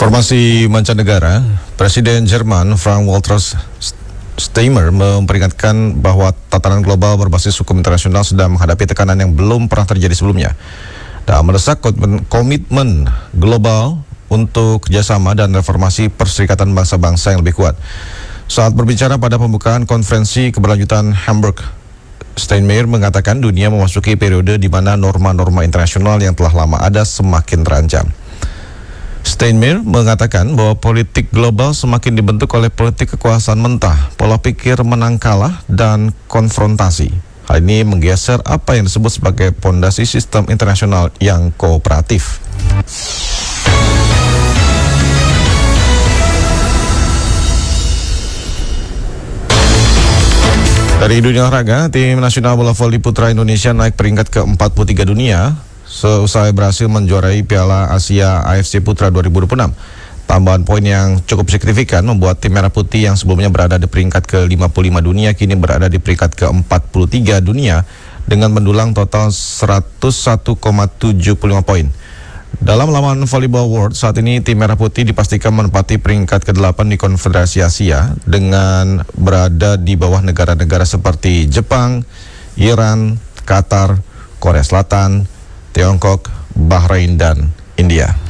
Informasi mancanegara, Presiden Jerman Frank-Walter Steinmeier memperingatkan bahwa tatanan global berbasis hukum internasional sedang menghadapi tekanan yang belum pernah terjadi sebelumnya dan mendesak komitmen global untuk kerjasama dan reformasi Perserikatan Bangsa-Bangsa yang lebih kuat. Saat berbicara pada pembukaan konferensi keberlanjutan Hamburg, Steinmeier mengatakan dunia memasuki periode di mana norma-norma internasional yang telah lama ada semakin terancam. Steinmeier mengatakan bahwa politik global semakin dibentuk oleh politik kekuasaan mentah, pola pikir menang kalah, dan konfrontasi. Hal ini menggeser apa yang disebut sebagai pondasi sistem internasional yang kooperatif. Dari dunia olahraga, tim nasional bola voli putra Indonesia naik peringkat ke-43 dunia seusai berhasil menjuarai Piala Asia AFC Putra 2026. Tambahan poin yang cukup signifikan membuat tim Merah Putih yang sebelumnya berada di peringkat ke-55 dunia kini berada di peringkat ke-43 dunia dengan mendulang total 101,75 poin. Dalam laman Volleyball World saat ini tim Merah Putih dipastikan menempati peringkat ke-8 di Konfederasi Asia dengan berada di bawah negara-negara seperti Jepang, Iran, Qatar, Korea Selatan, Tiongkok, Bahrain, dan India.